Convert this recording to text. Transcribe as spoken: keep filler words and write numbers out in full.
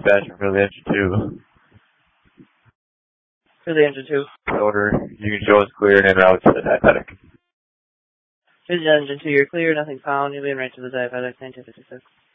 dispatcher for the engine two. For the engine two. Order, you can show us clear and en route to the diabetic. For the engine two, you're clear, nothing found. You'll be en route to the diabetic, nine two fifty-six.